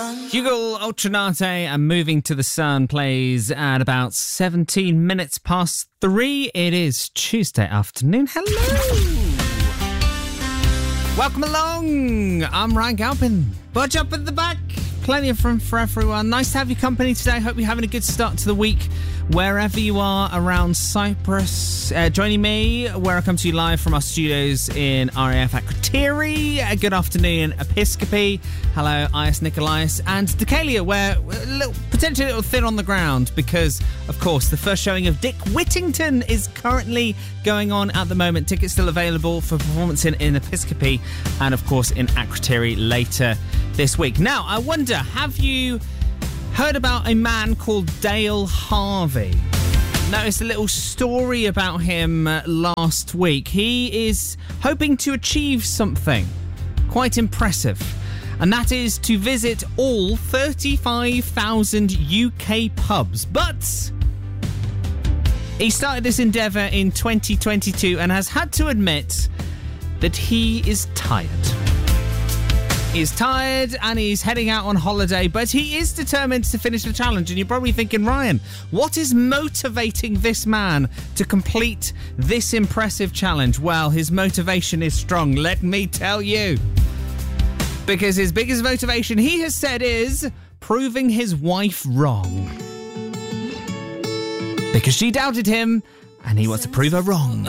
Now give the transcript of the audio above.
Hugo Ultranate and Moving to the Sun plays at about 17 minutes past 3. It is Tuesday afternoon. Hello. Welcome along. I'm Ryan Galpin. Budge up at the back. Plenty of fun for everyone. Nice to have your company today. Hope you're having a good start to the week wherever you are around Cyprus. Joining me where I come to you live from our studios in RAF Akrotiri. Good afternoon, Episcopi. Hello, Ias Nikolaios. And Decalia, where potentially a little thin on the ground because, of course, the first showing of Dick Whittington is currently going on at the moment. Tickets still available for performance in Episcopi and, of course, in Akrotiri later this week. Now, I wonder, have you heard about a man called Dale Harvey? Noticed a little story about him last week. He is hoping to achieve something quite impressive, and that is to visit all 35,000 UK pubs. But he started this endeavour in 2022 and has had to admit that he is tired. He's tired and he's heading out on holiday, but he is determined to finish the challenge. And you're probably thinking, Ryan, what is motivating this man to complete this impressive challenge? Well, his motivation is strong, let me tell you. Because his biggest motivation, he has said, is proving his wife wrong. Because she doubted him and he wants to prove her wrong.